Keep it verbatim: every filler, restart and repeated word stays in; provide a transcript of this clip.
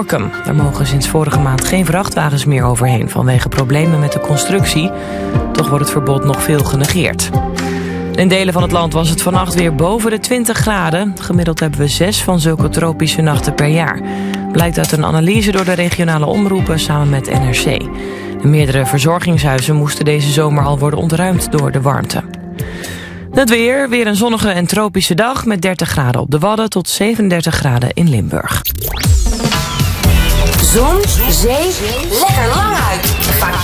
Gorkum. Daar mogen sinds vorige maand geen vrachtwagens meer overheen vanwege problemen met de constructie. Toch wordt het verbod nog veel genegeerd. In delen van het land was het vannacht weer boven de twintig graden. Gemiddeld hebben we zes van zulke tropische nachten per jaar. Blijkt uit een analyse door de regionale omroepen samen met N R C. En meerdere verzorgingshuizen moesten deze zomer al worden ontruimd door de warmte. Het weer, weer een zonnige en tropische dag met dertig graden op de Wadden tot zevenendertig graden in Limburg. Zon, zee, lekker lang uit.